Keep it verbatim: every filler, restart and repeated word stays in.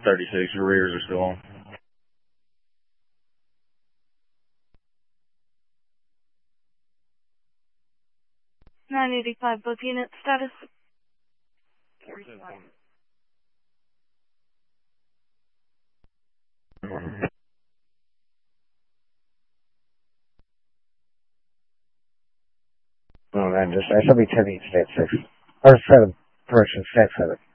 thirty-six. Your rears are still on. nine eighty-five, both units, status. Oh, man, just, S W ten eight, stat six. Or seven, correction, stat seven.